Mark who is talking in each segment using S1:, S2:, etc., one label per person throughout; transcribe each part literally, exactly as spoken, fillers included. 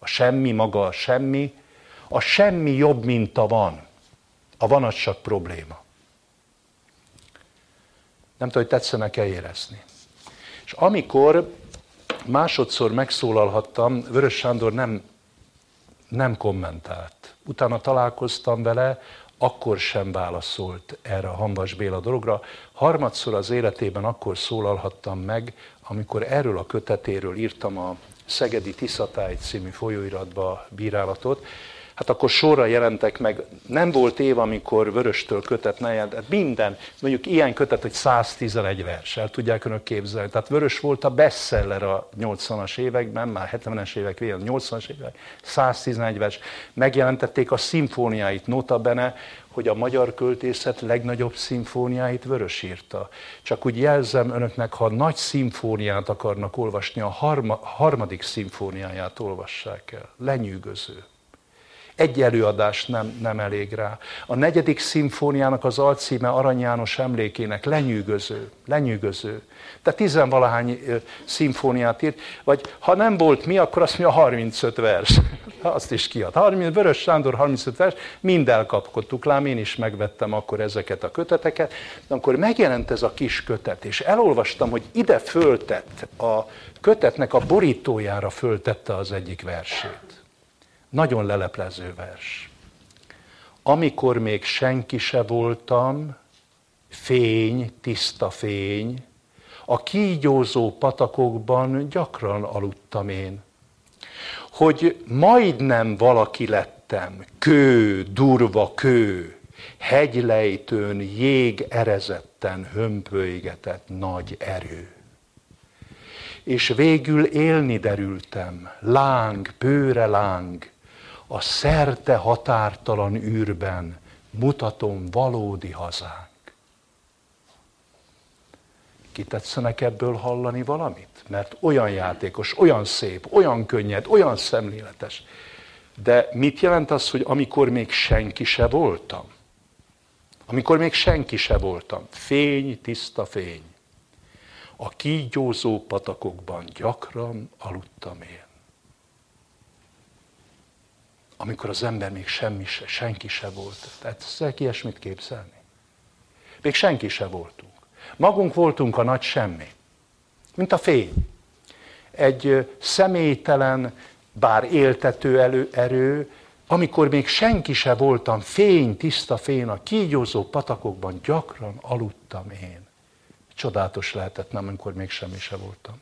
S1: semmi maga a semmi, a semmi jobb, mint a van. A van az csak probléma. Nem tudom, hogy tetszenek-e érezni. És amikor másodszor megszólalhattam, Vörös Sándor nem, nem kommentált. Utána találkoztam vele, akkor sem válaszolt erre a Hamvas Béla dologra. Harmadszor az életében akkor szólalhattam meg, amikor erről a kötetéről írtam a Szegedi Tiszatáj című folyóiratba bírálatot. Hát akkor sorra jelentek meg, nem volt év, amikor Vöröstől kötet ne jelent, hát minden, mondjuk ilyen kötet, hogy száztizenegy vers, el tudják önök képzelni. Tehát Vörös volt a bestseller a nyolcvanas években, már hetvenes évek végén, nyolcvanas évek, száztizenegy vers. Megjelentették a szimfóniáit, nota bene, hogy a magyar költészet legnagyobb szimfóniáit Vörös írta. Csak úgy jelzem önöknek, ha nagy szimfóniát akarnak olvasni, a harma, harmadik szimfóniáját olvassák el. Lenyűgöző. Egy előadás nem, nem elég rá. A negyedik szimfóniának az alcíme Arany János emlékének, lenyűgöző, lenyűgöző. Tehát tizenvalahány szimfóniát írt, vagy ha nem volt mi, akkor azt mondja harmincöt vers. Azt is kiad. harminc, Vörös Sándor harmincöt vers, mind elkapkodtuk, lám én is megvettem akkor ezeket a köteteket. De akkor megjelent ez a kis kötet, és elolvastam, hogy ide föltett, a kötetnek a borítójára föltette az egyik versét. Nagyon leleplező vers. Amikor még senki se voltam, fény, tiszta fény, a kígyózó patakokban gyakran aludtam én. Hogy majdnem valaki lettem, kő, durva kő, hegylejtőn, jég erezetten hömpölygetett nagy erő. És végül élni derültem, láng, bőre láng, a szerte határtalan űrben mutatom valódi hazánk. Ki tetszenek ebből hallani valamit? Mert olyan játékos, olyan szép, olyan könnyed, olyan szemléletes. De mit jelent az, hogy amikor még senki se voltam? Amikor még senki se voltam. Fény, tiszta fény. A kígyózó patakokban gyakran aludtam én. Amikor az ember még semmi se, senki se volt. Tehát szeretnék ilyesmit képzelni. Még senki se voltunk. Magunk voltunk a nagy semmi. Mint a fény. Egy személytelen, bár éltető elő, erő, amikor még senki se voltam, fény, tiszta fény, a kígyózó patakokban gyakran aludtam én. Csodálatos lehetett, nem, amikor még semmi se voltam.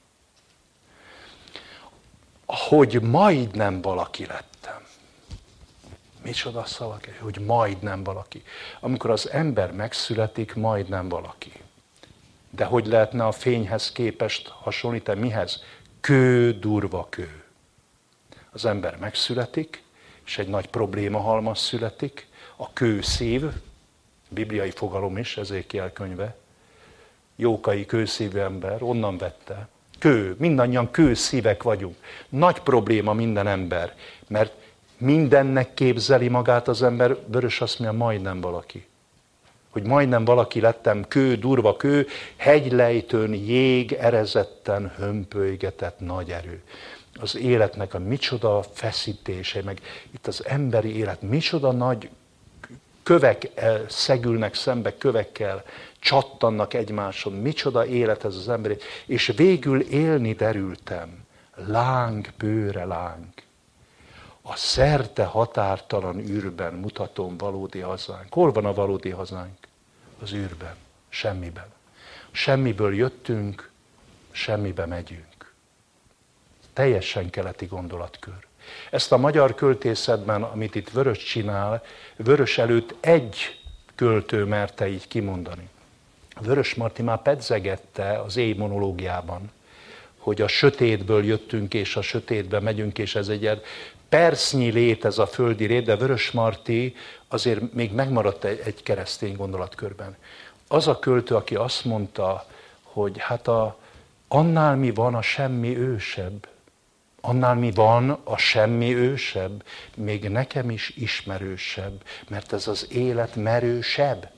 S1: Hogy majdnem valaki lettem. Micsoda szavak, hogy majdnem valaki. Amikor az ember megszületik, majdnem valaki. De hogy lehetne a fényhez képest hasonlítani? Mihez? Kő, durva kő. Az ember megszületik, és egy nagy probléma halmaz születik. A kő szív, bibliai fogalom is, Ezékiel könyve. Jókai kőszívű ember, onnan vette. Kő, mindannyian kőszívek vagyunk. Nagy probléma minden ember, mert mindennek képzeli magát az ember, Vörös azt mondja, majdnem valaki. Hogy majdnem valaki lettem, kő, durva kő, hegylejtőn, jég erezetten hömpölygetett nagy erő. Az életnek a micsoda feszítése, meg itt az emberi élet, micsoda nagy kövek szegülnek szembe kövekkel, csattannak egymáson, micsoda élet ez az emberi, és végül élni derültem, láng, bőre láng. A szerte határtalan űrben mutatom valódi hazánk. Hol van a valódi hazánk? Az űrben, semmiben. Semmiből jöttünk, semmibe megyünk. Teljesen keleti gondolatkör. Ezt a magyar költészetben, amit itt Vörös csinál, Vörös előtt egy költő merte így kimondani. Vörös Marti már pedzegette az éj monológiában, hogy a sötétből jöttünk, és a sötétbe megyünk, és ez egy percnyi lét ez a földi lét, de Vörös Marti azért még megmaradt egy, egy keresztény gondolatkörben. Az a költő, aki azt mondta, hogy hát a, annál mi van a semmi ősebb, annál mi van a semmi ősebb, még nekem is ismerősebb, mert ez az élet merősebb.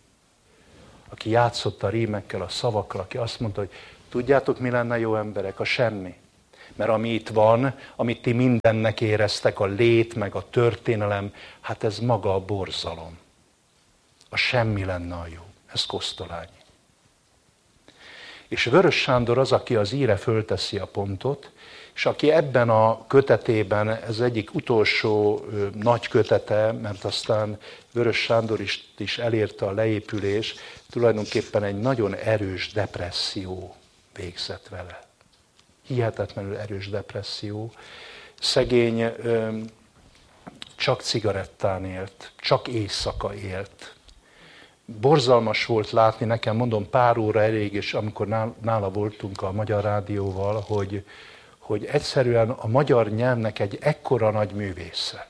S1: Aki játszott a rímekkel, a szavakkal, aki azt mondta, hogy tudjátok, mi lenne jó emberek? A semmi. Mert ami itt van, amit ti mindennek éreztek, a lét, meg a történelem, hát ez maga a borzalom. A semmi lenne a jó. Ez Kosztolányi. És Vörös Sándor az, aki az íre fölteszi a pontot, és aki ebben a kötetében, ez egyik utolsó ö, nagy kötete, mert aztán Vörös Sándor is, is elérte a leépülés, tulajdonképpen egy nagyon erős depresszió végzett vele. Hihetetlenül erős depresszió. Szegény ö, csak cigarettán élt, csak éjszaka élt. Borzalmas volt látni, nekem mondom pár óra elég, és amikor nála voltunk a Magyar Rádióval, hogy, hogy egyszerűen a magyar nyelvnek egy ekkora nagy művésze.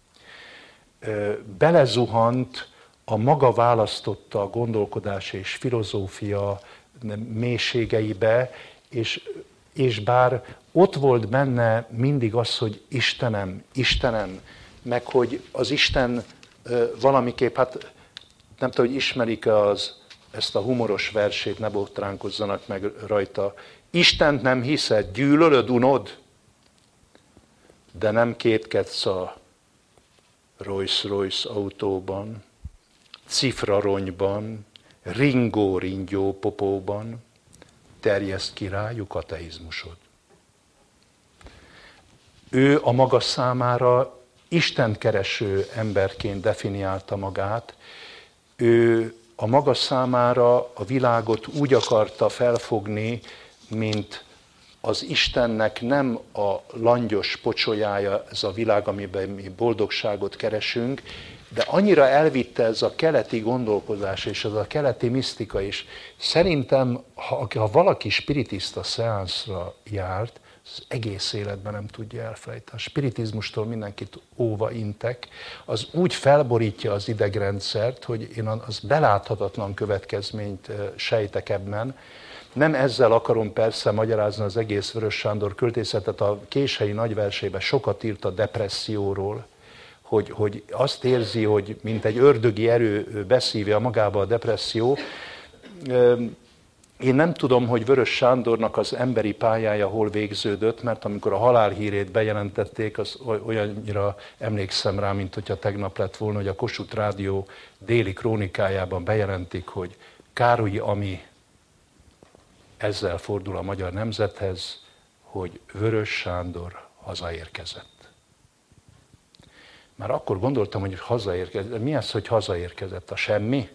S1: Belezuhant a maga választotta a gondolkodás és filozófia mélységeibe, és, és bár ott volt benne mindig az, hogy Istenem, Istenem, meg hogy az Isten valamiképp, hát nem tudom, hogy ismerik-e az, ezt a humoros versét, ne botránkozzanak meg rajta. Istent nem hiszed, gyűlölöd, unod, de nem kétkedsz a Rolls-Royce autóban, cifraronyban, ringó-ringyó popóban, terjeszt ki rájuk ateizmusod. Ő a maga számára istenkereső emberként definiálta magát, ő a maga számára a világot úgy akarta felfogni, mint az Istennek nem a langyos pocsolyája ez a világ, amiben mi boldogságot keresünk, de annyira elvitte ez a keleti gondolkozás és ez a keleti misztika is. Szerintem, ha, ha valaki spiritista szeánszra járt, az egész életben nem tudja elfelejteni. A spiritizmustól mindenkit óva intek, az úgy felborítja az idegrendszert, hogy én az beláthatatlan következményt sejtek ebben. Nem ezzel akarom persze magyarázni az egész Vörös Sándor költészetet, a Késhelyi nagyversében sokat írt a depresszióról, hogy, hogy azt érzi, hogy mint egy ördögi erő beszívja magába a depresszió. Én nem tudom, hogy Vörös Sándornak az emberi pályája hol végződött, mert amikor a halálhírét bejelentették, az olyannyira emlékszem rá, mint hogyha tegnap lett volna, hogy a Kossuth Rádió déli krónikájában bejelentik, hogy Károlyi Ami ezzel fordul a magyar nemzethez, hogy Vörös Sándor hazaérkezett. Már akkor gondoltam, hogy hazaérkezett. Mi az, hogy hazaérkezett? A semmi?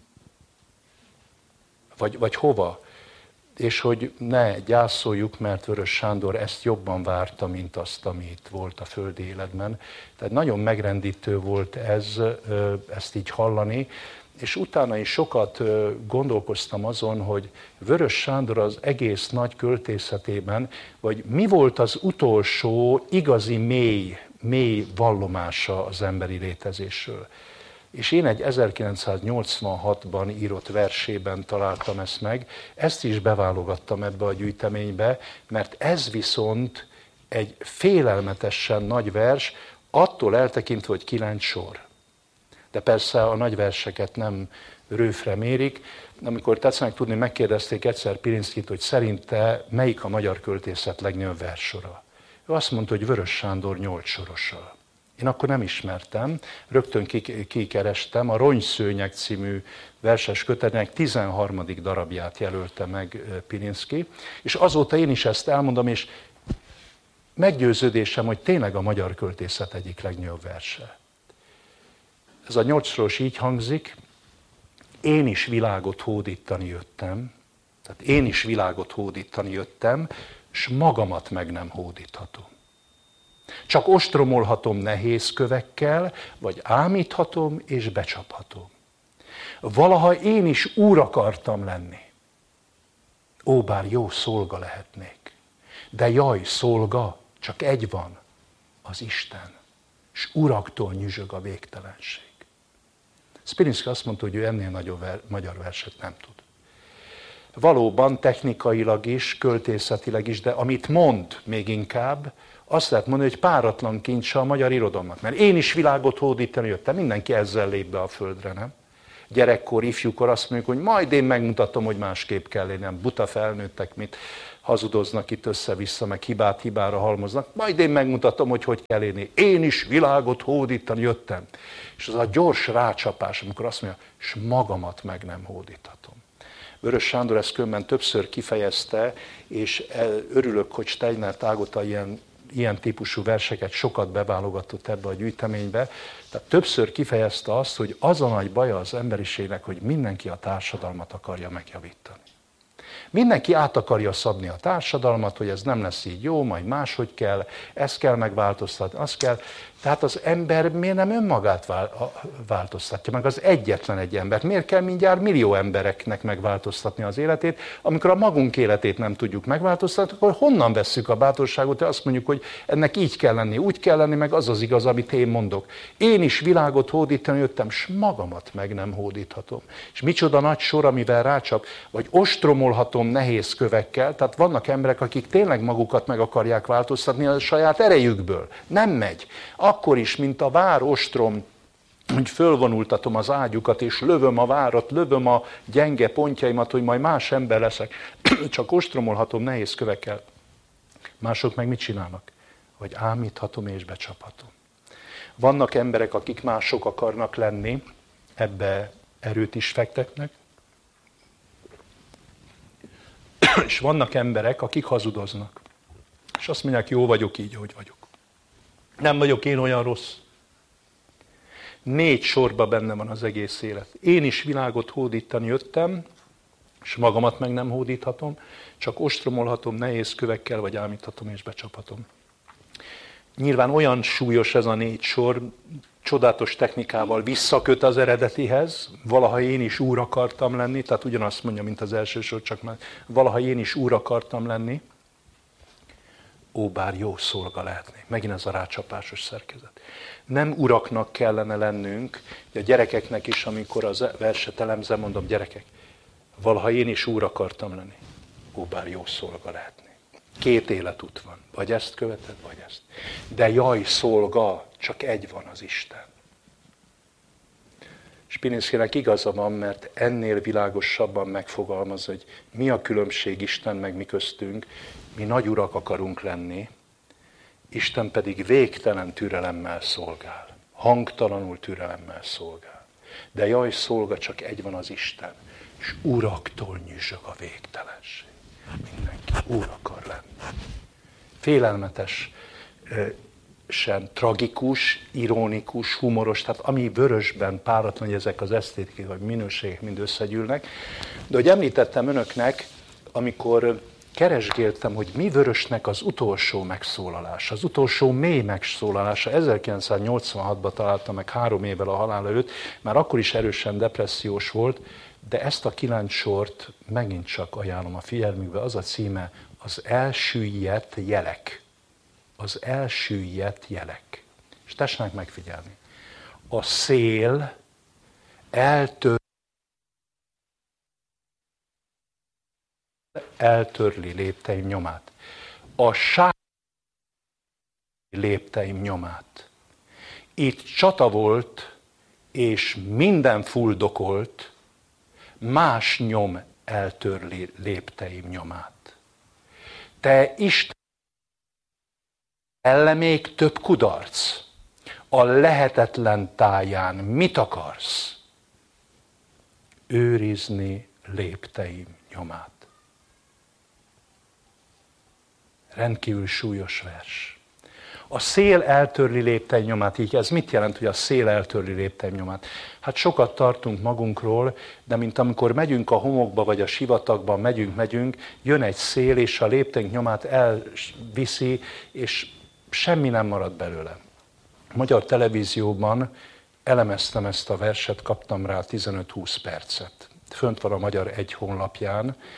S1: Vagy, vagy hova? És hogy ne gyászoljuk, mert Vörös Sándor ezt jobban várta, mint azt, ami itt volt a földi életben. Tehát nagyon megrendítő volt ez, ezt így hallani, és utána is sokat gondolkoztam azon, hogy Vörös Sándor az egész nagy költészetében, vagy mi volt az utolsó igazi mély, mély vallomása az emberi létezésről. És én egy ezerkilencszáznyolcvanhatban írott versében találtam ezt meg, ezt is beválogattam ebbe a gyűjteménybe, mert ez viszont egy félelmetesen nagy vers, attól eltekintve, hogy kilenc sor. De persze a nagy verseket nem rőfre mérik. Amikor tetszenek tudni, megkérdezték egyszer Pilinszkit, hogy szerinte melyik a magyar költészet legnagyobb verssora. Ő azt mondta, hogy Vörös Sándor nyolc sorossal. Én akkor nem ismertem, rögtön kikerestem, a Rongyszőnyeg című verses kötetnek tizenharmadik darabját jelölte meg Pilinszki, és azóta én is ezt elmondom, és meggyőződésem, hogy tényleg a magyar költészet egyik legnagyobb verse. Ez a nyolc soros így hangzik, én is világot hódítani jöttem, tehát én is világot hódítani jöttem, s magamat meg nem hódíthatom. Csak ostromolhatom nehéz kövekkel, vagy ámíthatom és becsaphatom. Valaha én is úr akartam lenni. Ó, bár jó szolga lehetnék. De jaj, szolga, csak egy van, az Isten. S uraktól nyüzsög a végtelenség. Pilinszky azt mondta, hogy ő ennél nagyobb ver, magyar verset nem tud. Valóban technikailag is, költészetileg is, de amit mond még inkább, azt lehet mondani, hogy páratlan kincse a magyar irodalomnak. Mert én is világot hódítani jöttem, mindenki ezzel lép be a földre, nem? gyerekkor, ifjúkor azt mondjuk, hogy majd én megmutatom, hogy másképp kell lenni, nem buta felnőttek, mit hazudoznak itt össze-vissza, meg hibát hibára halmoznak, majd én megmutatom, hogy hogy kell élni. Én is világot hódítani jöttem. És az a gyors rácsapás, amikor azt mondja, és magamat meg nem hódíthatom. Vörös Sándor ezt különben többször kifejezte, és örülök, hogy Steiner Ágota ilyen, ilyen típusú verseket sokat beválogatott ebbe a gyűjteménybe. Tehát többször kifejezte azt, hogy az a nagy baja az emberiségnek, hogy mindenki a társadalmat akarja megjavítani. Mindenki át akarja szabni a társadalmat, hogy ez nem lesz így jó, majd máshogy kell, ezt kell megváltoztatni, azt kell. Tehát az ember miért nem önmagát változtatja meg, az egyetlen egy embert? Miért kell mindjárt millió embereknek megváltoztatni az életét? Amikor a magunk életét nem tudjuk megváltoztatni, akkor honnan vesszük a bátorságot, hogy azt mondjuk, hogy ennek így kell lenni, úgy kell lenni, meg az az igaz, amit én mondok. Én is világot hódítani jöttem, s magamat meg nem hódíthatom. És micsoda nagy sor, amivel rácsap, vagy ostromolhatom nehéz kövekkel, tehát vannak emberek, akik tényleg magukat meg akarják változtatni a saját erejükből. Nem megy. Akkor is, mint a vár ostrom, hogy fölvonultatom az ágyukat, és lövöm a várat, lövöm a gyenge pontjaimat, hogy majd más ember leszek. Csak ostromolhatom nehéz kövekkel. Mások meg mit csinálnak? Vagy ámíthatom és becsaphatom. Vannak emberek, akik mások akarnak lenni, ebbe erőt is fektetnek. És vannak emberek, akik hazudoznak. És azt mondják, jó vagyok így, ahogy vagyok. Nem vagyok én olyan rossz. Négy sorba benne van az egész élet. Én is világot hódítani jöttem, és magamat meg nem hódíthatom, csak ostromolhatom nehéz kövekkel, vagy ámíthatom és becsaphatom. Nyilván olyan súlyos ez a négy sor, csodálatos technikával visszaköt az eredetihez, valaha én is úr akartam lenni, tehát ugyanazt mondja, mint az első sor, csak már valaha én is úr akartam lenni, ó, bár jó szolga lehetnék. Megint ez a rácsapásos szerkezet. Nem uraknak kellene lennünk, de a gyerekeknek is, amikor az verset elemzem, mondom, gyerekek, valaha én is úr akartam lenni, ó, bár jó szolga lehetnék. Két életút van, vagy ezt követed, vagy ezt. De jaj, szolga, csak egy van, az Isten. Spilinszkinek igaza van, mert ennél világosabban megfogalmaz, hogy mi a különbség Isten meg mi köztünk. Mi nagy urak akarunk lenni, Isten pedig végtelen türelemmel szolgál. Hangtalanul türelemmel szolgál. De jaj, szolga, csak egy van, az Isten. És uraktól nyüzsög a végtelenség. Mindenki úr akar lenni. Félelmetes, sem tragikus, ironikus, humoros, tehát ami vörösben páratlan, hogy ezek az esztétikai vagy minőségek mind összegyűlnek. De hogy említettem önöknek, amikor keresgéltem, hogy mi Vörösnek az utolsó megszólalása, az utolsó mély megszólalása. ezerkilencszáznyolcvanhatban találtam meg három évvel a halála előtt, már akkor is erősen depressziós volt, de ezt a kilenc sort megint csak ajánlom a figyelmükbe. Az a címe, az elsüllyedt jelek. Az elsüllyedt jelek. És tessenek megfigyelni. A szél eltör eltörli lépteim nyomát. A sár lépteim nyomát. Itt csata volt, és minden fuldokolt, más nyom eltörli lépteim nyomát. Te Isten, elle még több kudarc. A lehetetlen táján mit akarsz? Őrizni lépteim nyomát. Rendkívül súlyos vers. A szél eltörli lépteim nyomát, így ez mit jelent, hogy a szél eltörli lépteim nyomát? Hát sokat tartunk magunkról, de mint amikor megyünk a homokba, vagy a sivatagban, megyünk, megyünk, jön egy szél, és a lépteink nyomát elviszi, és semmi nem marad belőle. A magyar televízióban elemeztem ezt a verset, kaptam rá tizenöt-húsz percet. Fönt van a Magyar Egy honlapján,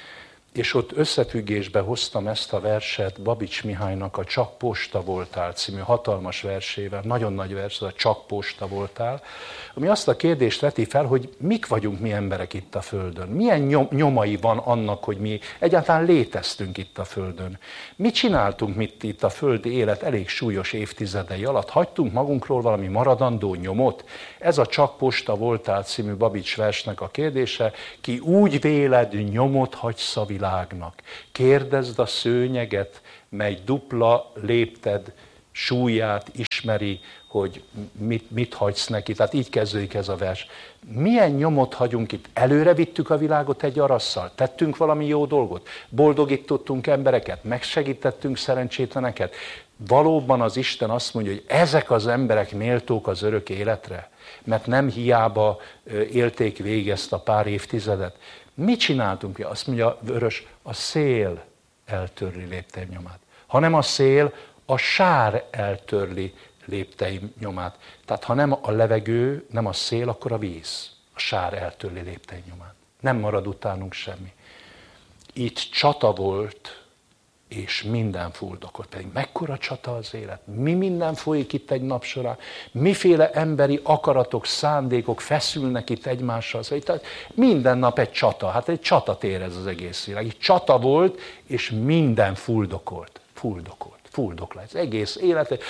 S1: és ott összefüggésbe hoztam ezt a verset Babics Mihálynak a Csak posta voltál című hatalmas versével, nagyon nagy vers, a Csak posta voltál, ami azt a kérdést veti fel, hogy mik vagyunk mi emberek itt a Földön. Milyen nyom, nyomai van annak, hogy mi egyáltalán léteztünk itt a Földön. Mit csináltunk mit itt a földi élet elég súlyos évtizedei alatt? Hagytunk magunkról valami maradandó nyomot? Ez a Csak posta voltál című Babics versnek a kérdése. Ki úgy véled, nyomot hagysz a világnak. Kérdezd a szőnyeget, mely dupla lépted súlyát ismeri, hogy mit, mit hagysz neki. Tehát így kezdődik ez a vers. Milyen nyomot hagyunk itt? Előre vittük a világot egy arasszal? Tettünk valami jó dolgot? Boldogítottunk embereket? Megsegítettünk szerencsétleneket? Valóban az Isten azt mondja, hogy ezek az emberek méltók az örök életre? Mert nem hiába élték végig ezt a pár évtizedet. Mit csináltunk? Azt mondja Vörös, a szél eltörli lépteim nyomát. Hanem a szél, a sár eltörli lépteim nyomát. Tehát ha nem a levegő, nem a szél, akkor a víz. A sár eltörli lépteim nyomát. Nem marad utánunk semmi. Itt csata volt, és minden fuldokolt. Pedig mekkora csata az élet? Mi minden folyik itt egy nap során? Miféle emberi akaratok, szándékok feszülnek itt egymással? Tehát minden nap egy csata. Hát egy csatatér ez az egész világ. Itt csata volt, és minden fuldokolt. Fuldokolt. Fuldoklás. Az egész élet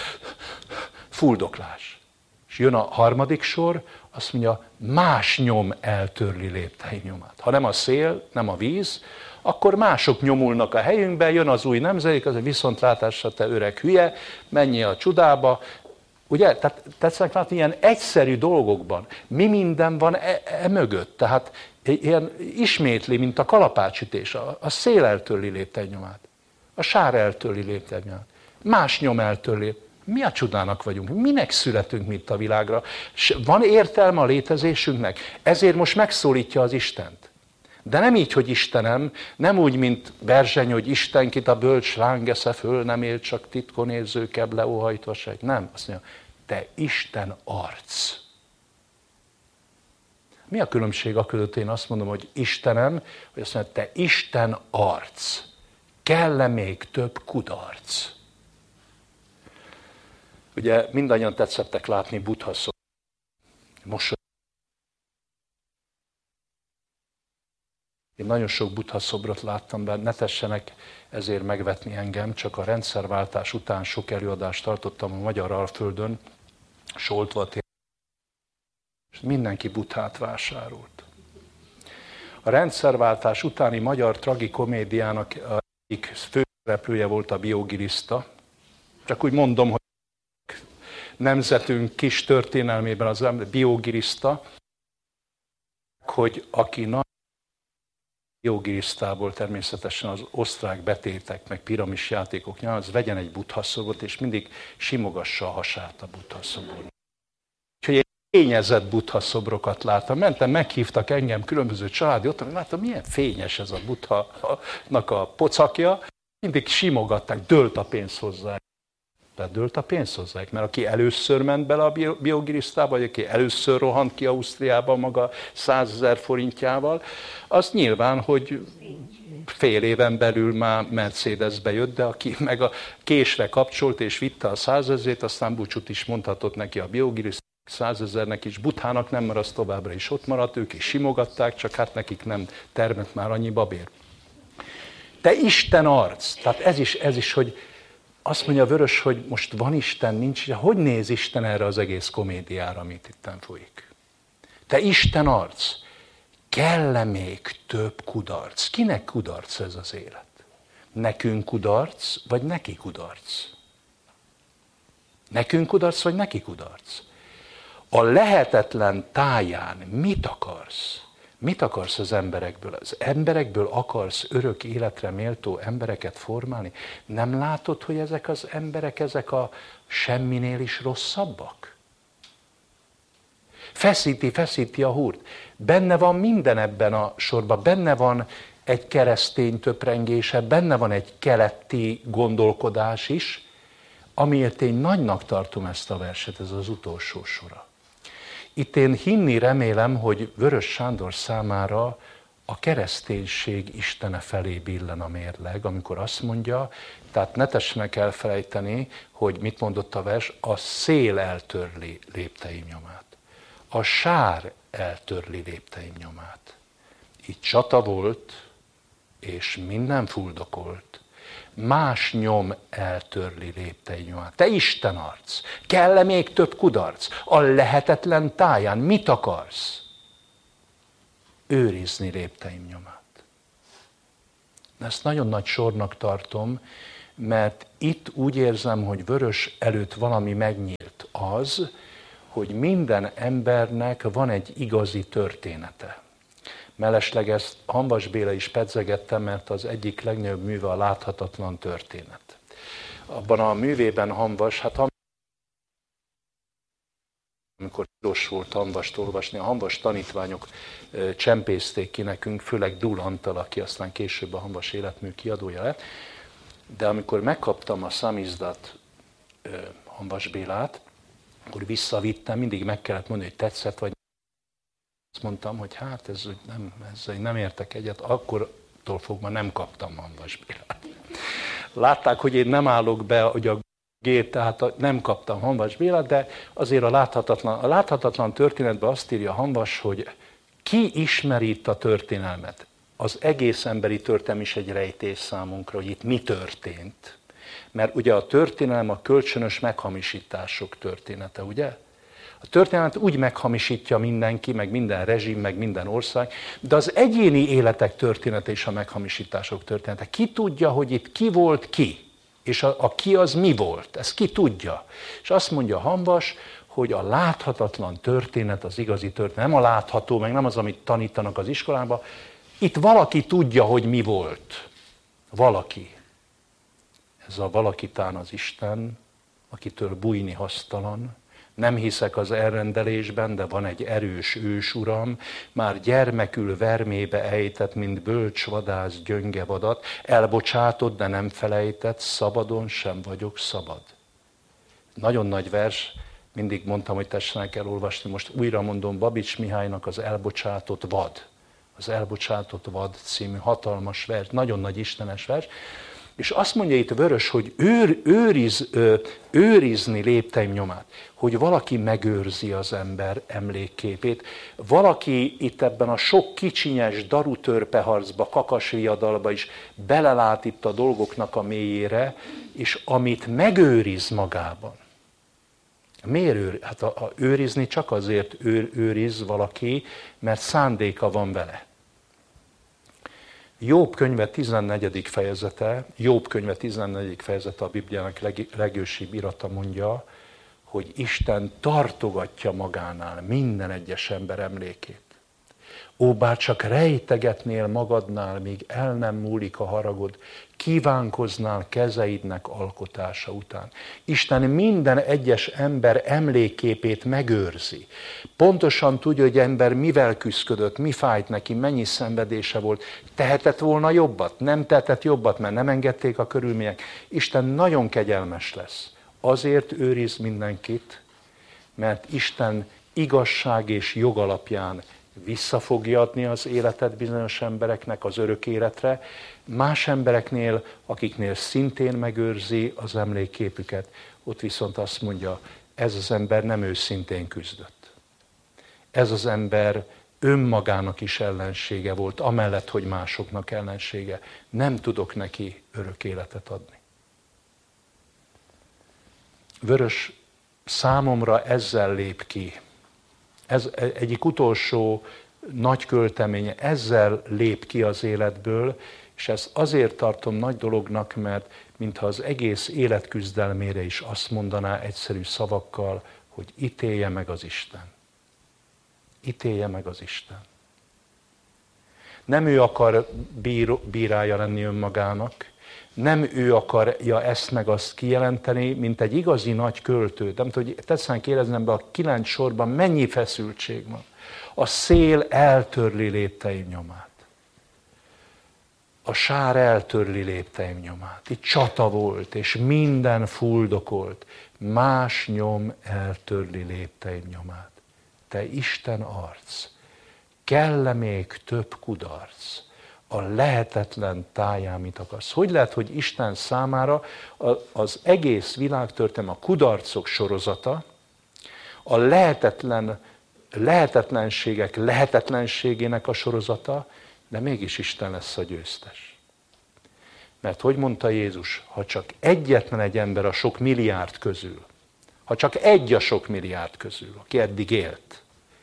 S1: fuldoklás. És jön a harmadik sor, azt mondja, más nyom eltörli lépteim nyomát. Ha nem a szél, nem a víz, akkor mások nyomulnak a helyünkbe, jön az új nemzedék, az a viszontlátásra te öreg hülye, menjél a csudába. Ugye? Tehát tetszenek látni ilyen egyszerű dolgokban. Mi minden van e, e mögött? Tehát ilyen ismétli, mint a kalapácsütés. A, a szél eltörli lépteim nyomát. A sár eltörli lépteim nyomát. Más nyom eltörli. Mi a csodának vagyunk? Minek születünk mi itt a világra? Van értelme a létezésünknek? Ezért most megszólítja az Istent. De nem így, hogy Istenem, nem úgy, mint Berzseny, hogy Istenkit a bölcs rángesze föl, nem él, csak titkon érző keble óhajtva se. Nem, azt mondja, te Isten arc. Mi a különbség a között, én azt mondom, hogy Istenem, hogy azt mondja, te Isten arc. Kell-e még több kudarc? Ugye mindannyian tetszettek látni Buddha szobrot. Most én nagyon sok Buddha szobrot láttam, de ne tessenek ezért megvetni engem, csak a rendszerváltás után sok előadást tartottam a Magyar Alföldön, Soltva téren, és mindenki Buddhát vásárolt. A rendszerváltás utáni magyar tragikomédiának egyik főszereplője volt a Biogiriszta. Csak úgy mondom, hogy nemzetünk kis történelmében az Biogiriszta, hogy aki nagy Biogirisztából természetesen az osztrák betétek, meg piramis játékok nyilván, az vegyen egy Buddha szobrot, és mindig simogassa a hasát a Buddha szobron. Úgyhogy én fényezett Buddha szobrokat láttam. Mentem, meghívtak engem különböző családi otthon, láttam, milyen fényes ez a Buddha-nak a pocakja. Mindig simogatták, dőlt a pénz hozzá. Tehát dőlt a pénz hozzájuk, mert aki először ment bele a Biogirisztába, vagy aki először rohant ki Ausztriába maga százezer forintjával, az nyilván, hogy fél éven belül már Mercedesbe jött, de aki meg a késre kapcsolt és vitte a százezrét, aztán búcsút is mondhatott neki a Biogirisztába, százezernek is, Buddhának nem, mert az továbbra is ott maradt, ők is simogatták, csak hát nekik nem termett már annyi babér. Te Isten arc, tehát ez is, ez is, hogy azt mondja Vörös, hogy most van Isten, nincs. Hogy néz Isten erre az egész komédiára, amit itten folyik? Te Isten arc, kell-e még több kudarc? Kinek kudarc ez az élet? Nekünk kudarc, vagy neki kudarc? Nekünk kudarc, vagy neki kudarc? A lehetetlen táján mit akarsz? Mit akarsz az emberekből? Az emberekből akarsz örök életre méltó embereket formálni? Nem látod, hogy ezek az emberek, ezek a semminél is rosszabbak? Feszíti, feszíti a húrt. Benne van minden ebben a sorban. Benne van egy keresztény töprengése, benne van egy keleti gondolkodás is, amiért én nagynak tartom ezt a verset, ez az utolsó sora. Itt én hinni remélem, hogy Vörös Sándor számára a kereszténység istene felé billen a mérleg, amikor azt mondja, tehát ne tessenek elfelejteni, hogy mit mondott a vers, a szél eltörli lépteim nyomát. A sár eltörli lépteim nyomát. Itt csata volt, és minden fuldokolt. Más nyom eltörli lépteim nyomát. Te Isten arc, kell-e még több kudarc? A lehetetlen táján mit akarsz? Őrizni lépteim nyomát. Ezt nagyon nagy sornak tartom, mert itt úgy érzem, hogy Vörös előtt valami megnyílt az, hogy minden embernek van egy igazi története. Mellesleg ezt Hamvas Béla is pedzegette, mert az egyik legnagyobb műve a láthatatlan történet. Abban a művében Hamvas, hát Hamvas, amikor tilos volt Hamvast olvasni, a Hamvas tanítványok csempészték ki nekünk, főleg Dul Antal, aki aztán később a Hamvas életmű kiadója lett, de amikor megkaptam a Samizdat Hamvas Bélát, akkor visszavittem, mindig meg kellett mondani, hogy tetszett, vagy azt mondtam, hogy hát ez nem, ezzel nem értek egyet, akkortól fogva nem kaptam Hamvas Bélát. Látták, hogy én nem állok be, hogy a gép, tehát nem kaptam Hamvas Bélát, de azért a láthatatlan, a láthatatlan történetben azt írja Hamvas, hogy ki ismeri itt a történelmet. Az egész emberi történelem is egy rejtés számunkra, hogy itt mi történt. Mert ugye a történelem a kölcsönös meghamisítások története, ugye? A történelmet úgy meghamisítja mindenki, meg minden rezsim, meg minden ország, de az egyéni életek története is a meghamisítások története. Ki tudja, hogy itt ki volt ki? És a, a ki az mi volt? Ezt ki tudja? És azt mondja Hamvas, hogy a láthatatlan történet az igazi történet. Nem a látható, meg nem az, amit tanítanak az iskolában. Itt valaki tudja, hogy mi volt. Valaki. Ez a valaki tán az Isten, akitől bújni hasztalan. Nem hiszek az elrendelésben, de van egy erős ősuram, már gyermekül vermébe ejtett, mint bölcs vadász gyönge vadat, elbocsátott, de nem felejtett, szabadon sem vagyok szabad. Nagyon nagy vers, mindig mondtam, hogy tessenek elolvasni, most újra mondom, Babics Mihálynak az Elbocsátott vad. Az Elbocsátott vad című hatalmas vers, nagyon nagy istenes vers. És azt mondja itt Vörös, hogy őr, őriz, őrizni lépteim nyomát, hogy valaki megőrzi az ember emlékképét, valaki itt ebben a sok kicsinyes darutörpeharcba, kakasviadalba is belelát itt a dolgoknak a mélyére, és amit megőriz magában. Miért őr? Hát a, a őrizni csak azért őr, őriz valaki, mert szándéka van vele. Jobb könyve tizennegyedik fejezete, Jobb könyve tizennegyedik fejezete a Bibliának leg, legősibb irata mondja, hogy Isten tartogatja magánál minden egyes ember emlékét. Ó, bár csak rejtegetnél magadnál, míg el nem múlik a haragod, kívánkoznál kezeidnek alkotása után. Isten minden egyes ember emlékképét megőrzi. Pontosan tudja, hogy ember mivel küszködött, mi fájt neki, mennyi szenvedése volt. Tehetett volna jobbat? Nem tehetett jobbat, mert nem engedték a körülmények. Isten nagyon kegyelmes lesz. Azért őriz mindenkit, mert Isten igazság és jog alapján vissza fogja adni az életet bizonyos embereknek az örök életre, más embereknél, akiknél szintén megőrzi az emlékképüket, ott viszont azt mondja, ez az ember nem őszintén küzdött. Ez az ember önmagának is ellensége volt, amellett, hogy másoknak ellensége. Nem tudok neki örök életet adni. Vörös számomra ezzel lép ki. Ez egyik utolsó nagy költeménye, ezzel lép ki az életből, és ezt azért tartom nagy dolognak, mert mintha az egész életküzdelmére is azt mondaná egyszerű szavakkal, hogy ítélje meg az Isten. Ítélje meg az Isten. Nem ő akar bíró, bírája lenni önmagának, nem ő akarja ezt meg azt kijelenteni, mint egy igazi nagy költő. Nem tudom, hogy tetszen kérdeznem be, a kilenc sorban mennyi feszültség van. A szél eltörli lépteim nyomát. A sár eltörli lépteim nyomát. Itt csata volt, és minden fuldokolt. Más nyom eltörli lépteim nyomát. Te Isten arc, kell-e még több kudarc a lehetetlen táján, mit akarsz? Hogy lehet, hogy Isten számára az egész világtörténelem a kudarcok sorozata, a lehetetlen, lehetetlenségek lehetetlenségének a sorozata, de mégis Isten lesz a győztes. Mert hogy mondta Jézus, ha csak egyetlen egy ember a sok milliárd közül, ha csak egy a sok milliárd közül, aki eddig élt,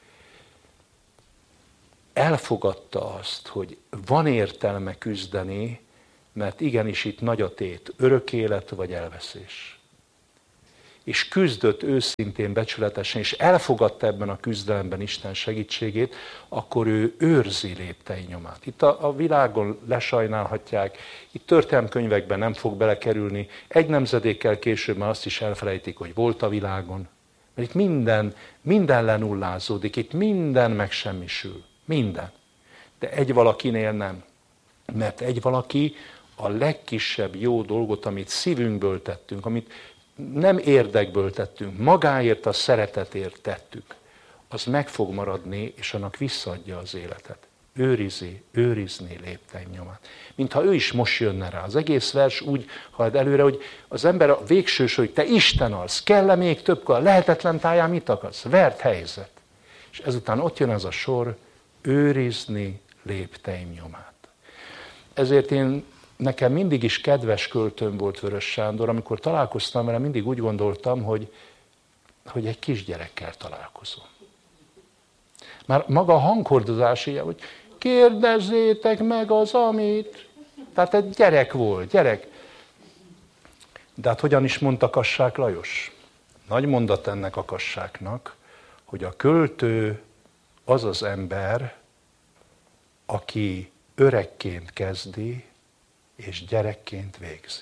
S1: elfogadta azt, hogy van értelme küzdeni, mert igenis itt nagy a tét, örök élet vagy elveszés. És küzdött őszintén, becsületesen, és elfogadta ebben a küzdelemben Isten segítségét, akkor ő őrzi léptei nyomát. Itt a, a világon lesajnálhatják, itt történelemkönyvekben nem fog belekerülni, egy nemzedékkel később már azt is elfelejtik, hogy volt a világon. Mert itt minden, minden lenullázódik, itt minden megsemmisül. Minden. De egy valakinél nem. Mert egy valaki a legkisebb jó dolgot, amit szívünkből tettünk, amit nem érdekből tettünk, magáért, a szeretetért tettük, az meg fog maradni, és annak visszaadja az életet. Őrizi, őrizni lépteim nyomát. Mintha ő is most jönne rá. Az egész vers úgy halad előre, hogy az ember a végsős, hogy te Isten az, kell-e még több, a lehetetlen táján mit akarsz? Vert helyzet. És ezután ott jön az a sor, őrizni lépteim nyomát. Ezért én, nekem mindig is kedves költőm volt Vörös Sándor, amikor találkoztam vele, mindig úgy gondoltam, hogy, hogy egy kisgyerekkel találkozom. Már maga a hanghordozás ilyen, hogy kérdezzétek meg az, amit... Tehát egy gyerek volt, gyerek. De hát hogyan is mondta Kassák Lajos? Nagy mondat ennek a Kassáknak, hogy a költő az az ember, aki öregként kezdi, és gyerekként végzi.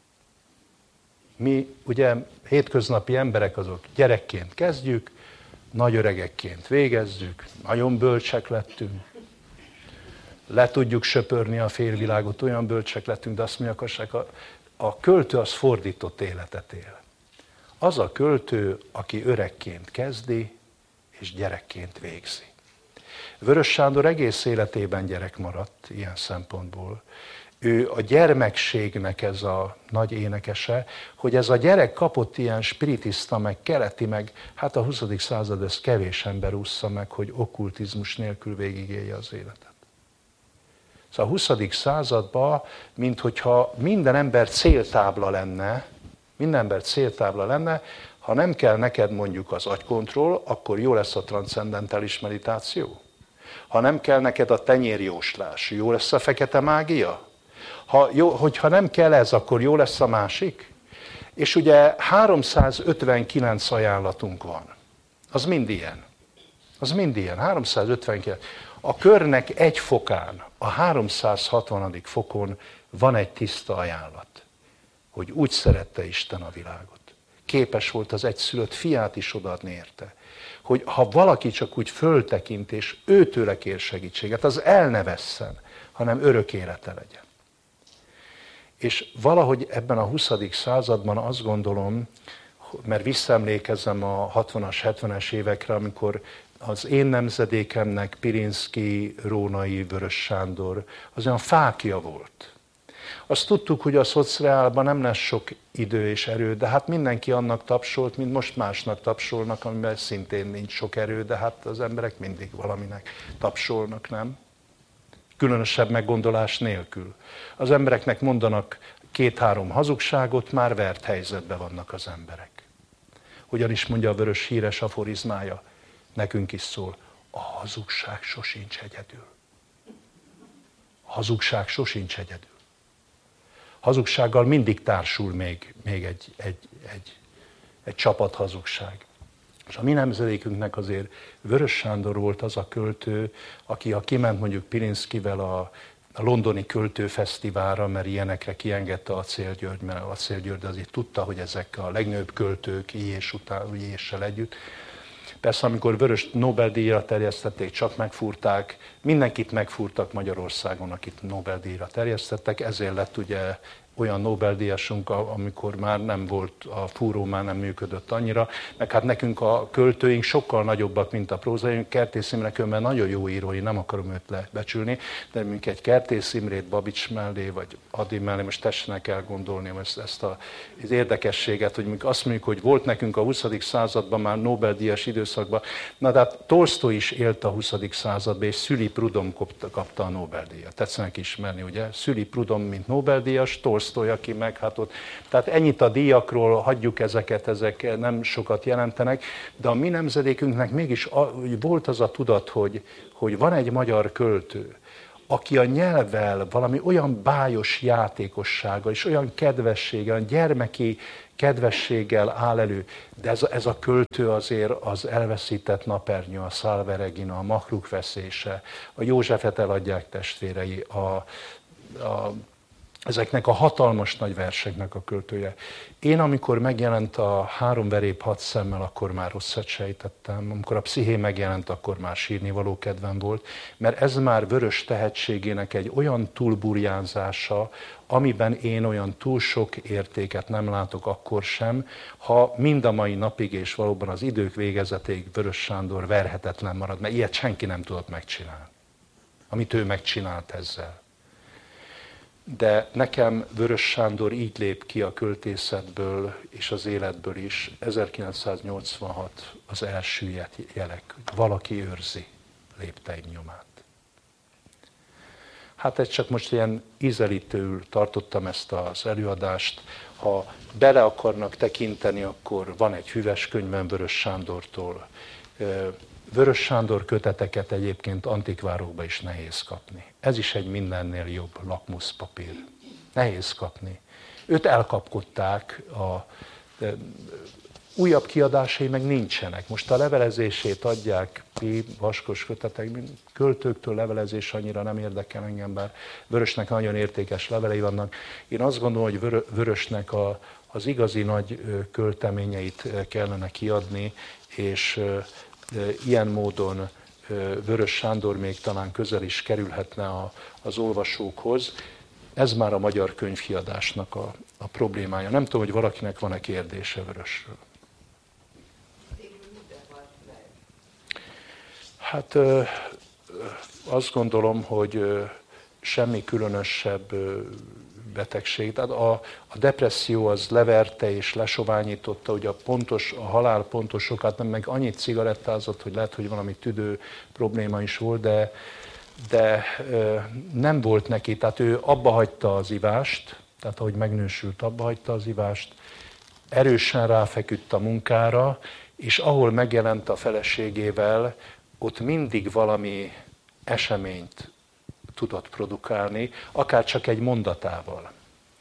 S1: Mi ugye hétköznapi emberek azok gyerekként kezdjük, nagy öregekként végezzük, nagyon bölcsek lettünk, le tudjuk söpörni a félvilágot, olyan bölcsek lettünk, de azt mondják, a, a költő az fordított életet él. Az a költő, aki öregként kezdi, és gyerekként végzi. Vörös Sándor egész életében gyerek maradt ilyen szempontból. Ő a gyermekségnek ez a nagy énekese, hogy ez a gyerek kapott ilyen spiritista, meg keleti, meg hát a huszadik század ezt kevés ember ússza meg, hogy okkultizmus nélkül végigélje az életet. Szóval a huszadik században, minthogyha minden ember céltábla lenne, minden ember céltábla lenne, ha nem kell neked mondjuk az agykontroll, akkor jó lesz a transzcendentális meditáció. Ha nem kell neked a tenyérjóslás, jó lesz a fekete mágia? Ha, jó, hogyha nem kell ez, akkor jó lesz a másik? És ugye háromszázötvenkilenc ajánlatunk van. Az mind ilyen. Az mind ilyen. háromszázötvenkilenc. A körnek egy fokán, a háromszázhatvanadik fokon van egy tiszta ajánlat, hogy úgy szerette Isten a világot. Képes volt az egyszülött fiát is odaadni érte. Hogy ha valaki csak úgy föltekint, és őtőle kér segítséget, az el ne vesszen, hanem örök élete legyen. És valahogy ebben a huszadik században azt gondolom, mert visszaemlékezem a hatvanas, hetvenes évekre, amikor az én nemzedékemnek Pirinszky, Rónai, Vörös Sándor, az olyan fákja volt. Azt tudtuk, hogy a szociálban nem lesz sok idő és erő, de hát mindenki annak tapsolt, mint most másnak tapsolnak, amiben szintén nincs sok erő, de hát az emberek mindig valaminek tapsolnak, nem? Különösebb meggondolás nélkül. Az embereknek mondanak két-három hazugságot, már vert helyzetben vannak az emberek. Hogyan is mondja a Vörös híres aforizmája, nekünk is szól, a hazugság sosincs egyedül. A hazugság sosincs egyedül. Hazugsággal mindig társul még, még egy, egy, egy, egy csapat hazugság. És a mi nemzedékünknek azért Vörös Sándor volt az a költő, aki ha kiment mondjuk Pirinszkyvel a, a londoni költőfesztiválra, mert ilyenekre kiengedte Acélgyörgy, mert Acélgyörgy azért tudta, hogy ezek a legnagyobb költők Ilyés után, Ilyéssel együtt. Persze, amikor Vörös Nobel-díjra terjesztették, csak megfúrták, mindenkit megfúrtak Magyarországon, akit Nobel-díjra terjesztettek, ezért lett ugye olyan Nobel-díjasunk, amikor már nem volt, a fúró már nem működött annyira, meg hát nekünk a költőink sokkal nagyobbak, mint a prózaink. Kertész Imre különben nagyon jó író, én nem akarom őt lebecsülni, de mondjuk egy Kertész Imrét Babics mellé, vagy Ady mellé, most tessenek elgondolni ezt, ezt a, az érdekességet, hogy azt mondjuk, hogy volt nekünk a huszadik században már Nobel-díjas időszakban, na de hát Tolsztoj is élt a huszadik században, és Sully Prudhomme kapta a Nobel-díjat. Tetszenek ismerni, ugye? Sully Prudhomme, mint Nobel-díjas, Tolsztoj, aki meg hát ott. Tehát ennyit a díjakról, hagyjuk ezeket, ezek nem sokat jelentenek, de a mi nemzedékünknek mégis volt az a tudat, hogy, hogy van egy magyar költő, aki a nyelvvel valami olyan bájos játékossággal és olyan kedvességgel, olyan gyermeki kedvességgel áll elő, de ez a, ez a költő azért az Elveszített napernyő, a Salve Regina, a Makruk veszése, a Józsefet eladják testvérei, a, a ezeknek a hatalmas nagy verseknek a költője. Én, amikor megjelent a Három verép hat szemmel, akkor már rosszat sejtettem. Amikor a Psziché megjelent, akkor már sírnivaló kedvem volt, mert ez már Vörös tehetségének egy olyan túlburjánzása, amiben én olyan túl sok értéket nem látok akkor sem, ha mind a mai napig és valóban az idők végezetéig Vörös Sándor verhetetlen marad, mert ilyet senki nem tudott megcsinálni, amit ő megcsinált ezzel. De nekem Vörös Sándor így lép ki a költészetből és az életből is. ezerkilencszáznyolcvanhat az első jelek, valaki őrzi lépteim nyomát. Hát ez csak most ilyen ízelítőül tartottam ezt az előadást. Ha bele akarnak tekinteni, akkor van egy füves könyvem Vörös Sándortól. Vörös Sándor köteteket egyébként antikvárokba is nehéz kapni. Ez is egy mindennél jobb lakmuszpapír. Nehéz kapni. Őt elkapkodták, a de újabb kiadásai meg nincsenek. Most a levelezését adják ki, vaskos kötetek, költőktől levelezés annyira nem érdekel engem, bár Vörösnek nagyon értékes levelei vannak. Én azt gondolom, hogy Vörösnek a, az igazi nagy költeményeit kellene kiadni, és ilyen módon Vörös Sándor még talán közel is kerülhetne a, az olvasókhoz. Ez már a magyar könyvkiadásnak a, a problémája. Nem tudom, hogy valakinek van-e kérdése Vörösről. Hát azt gondolom, hogy semmi különösebb betegség. Tehát a, a depresszió az leverte és lesoványította, ugye a, pontos, a halál pontos okát, nem meg annyit cigarettázott, hogy lehet, hogy valami tüdő probléma is volt, de, de nem volt neki, tehát ő abba hagyta az ivást, tehát ahogy megnősült, abba hagyta az ivást, erősen ráfeküdt a munkára, és ahol megjelent a feleségével, ott mindig valami eseményt tudott produkálni, akár csak egy mondatával.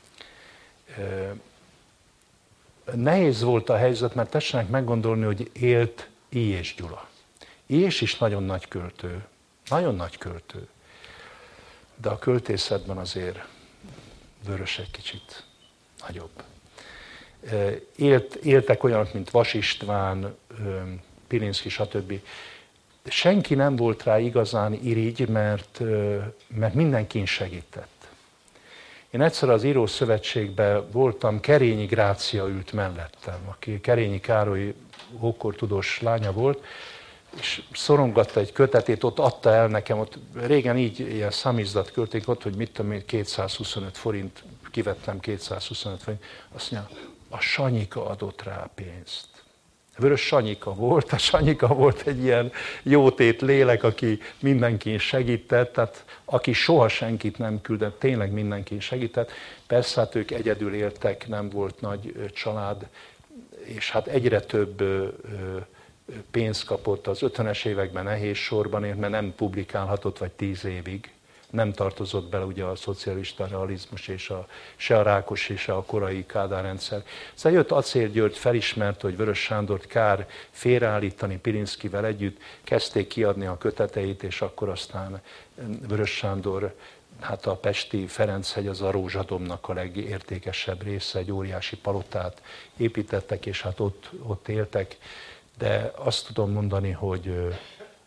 S1: Nehéz volt a helyzet, mert tessenek meggondolni, hogy élt Illyés Gyula. Illyés is nagyon nagy költő, nagyon nagy költő, de a költészetben azért Vörös egy kicsit nagyobb. Élt, éltek olyanok, mint Vas István, Pilinszky, stb. Senki nem volt rá igazán irigy, mert, mert mindenkin segített. Én egyszer az Írószövetségben voltam, Kerényi Grácia ült mellettem, aki Kerényi Károly ókortudós lánya volt, és szorongatta egy kötetét, ott adta el nekem, ott régen így ilyen számizdat költék ott, hogy mit tudom én, kétszázhuszonöt forint, kivettem kétszázhuszonöt forint, azt mondja, a Sanyika adott rá pénzt. Vörös Sanyika volt, a Sanyika volt egy ilyen jótét lélek, aki mindenkin segített, tehát aki soha senkit nem küldött, tényleg mindenkin segített. Persze hát ők egyedül éltek, nem volt nagy család, és hát egyre több pénzt kapott, az ötvenes években nehéz sorban élt, mert nem publikálhatott vagy tíz évig. Nem tartozott bele ugye a szocialista realizmus, és a, se a Rákos, és se a korai Kádár rendszer. Szóval jött Acél György, felismerte, hogy Vörös Sándort kár félreállítani Pilinszkyvel együtt, kezdték kiadni a köteteit, és akkor aztán Vörös Sándor, hát a pesti Ferenchegy, az a Rózsadombnak a legértékesebb része, egy óriási palotát építettek, és hát ott, ott éltek. De azt tudom mondani, hogy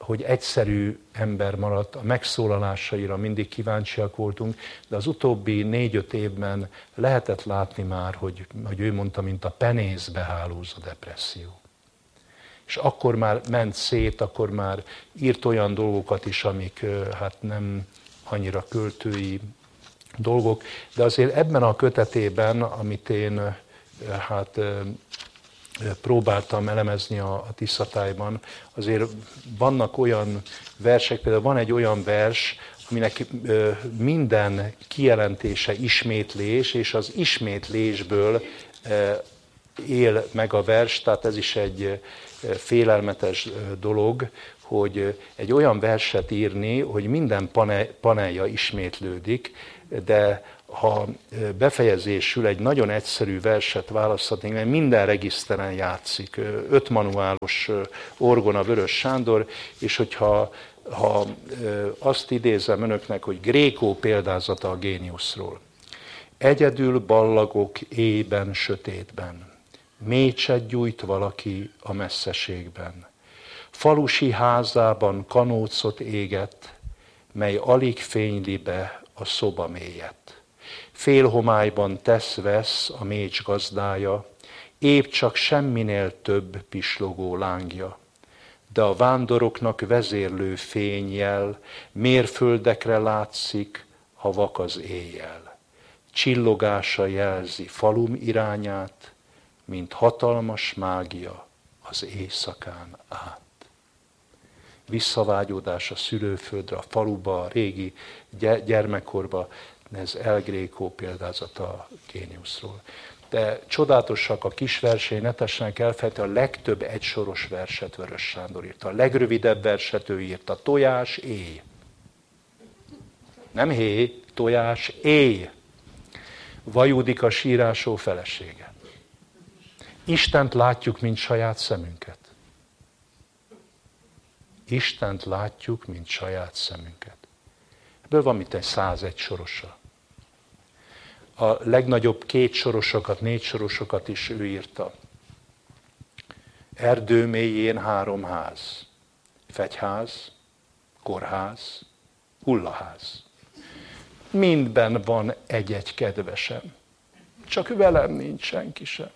S1: hogy egyszerű ember maradt, a megszólalásaira mindig kíváncsiak voltunk, de az utóbbi négy-öt évben lehetett látni már, hogy, hogy ő mondta, mint a penészbe hálóz a depresszió. És akkor már ment szét, akkor már írt olyan dolgokat is, amik hát nem annyira költői dolgok, de azért ebben a kötetében, amit én hát próbáltam elemezni a, a Tiszatájban, azért vannak olyan versek, például van egy olyan vers, aminek minden kijelentése ismétlés, és az ismétlésből él meg a vers, tehát ez is egy félelmetes dolog, hogy egy olyan verset írni, hogy minden panelja ismétlődik, de ha befejezésül egy nagyon egyszerű verset választhatnénk, mert minden regiszteren játszik, öt manuálos orgona Vörös Sándor, és hogyha ha azt idézem önöknek, hogy Gréco példázata a géniuszról. Egyedül ballagok éjben, sötétben, mécset gyújt valaki a messzeségben. Falusi házában kanócot égett, mely alig fényli be a szoba mélyet. Félhomályban tesz-vesz a mécs gazdája, épp csak semminél több pislogó lángja. De a vándoroknak vezérlő fényjel mérföldekre látszik, ha vak az éjjel. Csillogása jelzi falum irányát, mint hatalmas mágia az éjszakán át. Visszavágyódás a szülőföldre, a faluba, a régi gyermekkorba, ez El Greco példázata a géniuszról. De csodálatosak a kis versei, ne tessenek elfelejteni, a legtöbb egysoros verset Vörös Sándor írta. A legrövidebb verset ő írta, tojás, éj. Nem hé, tojás, éj. Vajudik a sírásó felesége. Istent látjuk, mint saját szemünket. Istent látjuk, mint saját szemünket. Ebből van mint egy százegy sorosa. A legnagyobb két sorosokat, négy sorosokat is ő írta. Erdő mélyén három ház. Fegyház, kórház, hullaház. Mindben van egy-egy kedvesem. Csak velem nincs senki sem.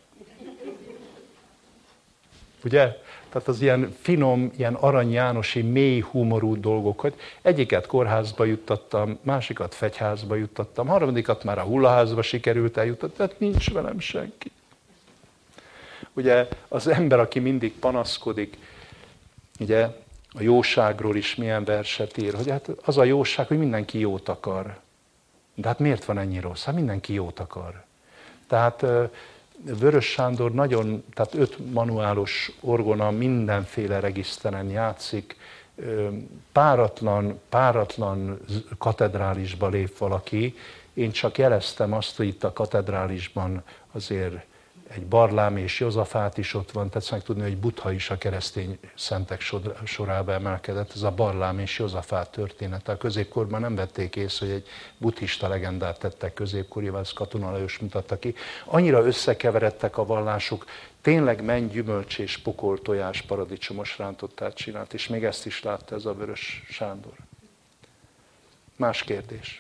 S1: Ugye? Tehát az ilyen finom, ilyen Arany Jánosi, mély humorú dolgokat. Egyiket kórházba juttattam, másikat fegyházba juttattam, harmadikat már a hullaházba sikerült eljuttatni, tehát nincs velem senki. Ugye az ember, aki mindig panaszkodik, ugye a jóságról is milyen verset ír, hogy hát az a jóság, hogy mindenki jót akar. De hát miért van ennyi rossz? Hát mindenki jót akar. Tehát Vörös Sándor nagyon, tehát öt manuálos orgona mindenféle regiszteren játszik, páratlan, páratlan katedrálisba lép valaki. Én csak jeleztem azt, hogy itt a katedrálisban azért egy Barlám és Jozafát is ott van, tetszik tudni, hogy Buddha is a keresztény szentek sorába emelkedett. Ez a Barlám és Jozafát története. A középkorban nem vették észre, hogy egy buddhista legendát tettek középkorival, ezt Katona Lajos mutatta ki. Annyira összekeveredtek a vallások, tényleg menny, gyümölcs és pokol, tojás, paradicsomos rántottát csinált, és még ezt is látta ez a Vörös Sándor. Más kérdés.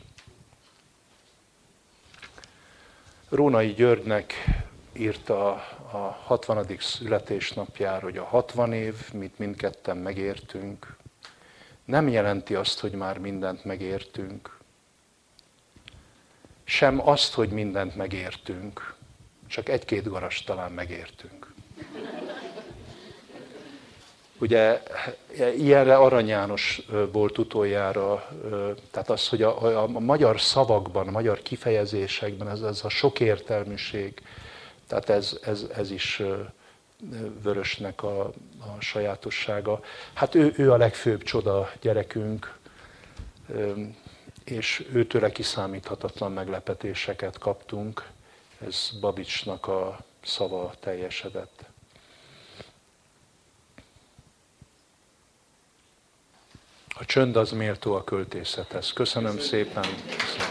S1: Rónai Györgynek írta a hatvanadik születésnapjára, hogy a hatvan év, mit mindketten megértünk, nem jelenti azt, hogy már mindent megértünk. Sem azt, hogy mindent megértünk, csak egy-két garast talán megértünk. Ugye ilyenre Arany János volt utoljára, tehát az, hogy a, a, a magyar szavakban, a magyar kifejezésekben ez, ez a sokértelműség, tehát ez, ez, ez is Vörösnek a, a sajátossága. Hát ő, ő a legfőbb csoda gyerekünk, és őtőle kiszámíthatatlan meglepetéseket kaptunk. Ez Babicsnak a szava teljesedett. A csönd az méltó a költészethez. Köszönöm szépen.